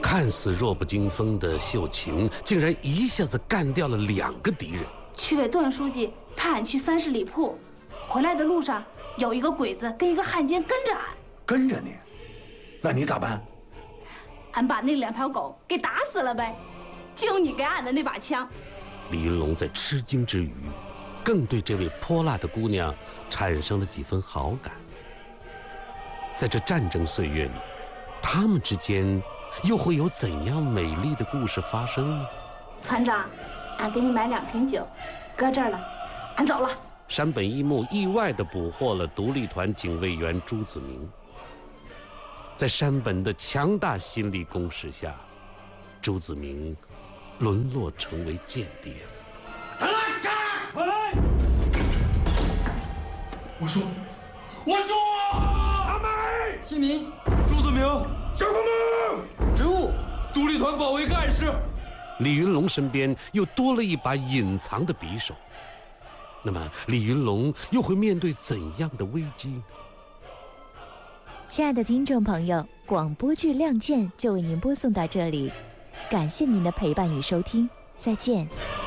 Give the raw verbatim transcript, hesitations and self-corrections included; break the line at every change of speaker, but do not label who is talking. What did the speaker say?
看似弱不禁风的秀琴，竟然一下子干掉了两个敌人。
区委段书记派俺去三十里铺，回来的路上有一个鬼子跟一个汉奸跟着俺。
跟着你？那你咋办？
俺把那两条狗给打死了呗，就你给俺的那把枪。
李云龙在吃惊之余，更对这位泼辣的姑娘产生了几分好感。在这战争岁月里，他们之间又会有怎样美丽的故事发生呢？
团长，俺给你买两瓶酒，搁这儿了，俺走了。
山本一木意外地捕获了独立团警卫员朱子明。在山本的强大心理攻势下，朱子明沦落成为间谍。
快来干！快来！我说，我说，阿美，
姓名
朱子明，小公们，
职务
独立团保卫干事。
李云龙身边又多了一把隐藏的匕首，那么李云龙又会面对怎样的危机呢？
亲爱的听众朋友，广播剧《亮剑》就为您播送到这里，感谢您的陪伴与收听，再见。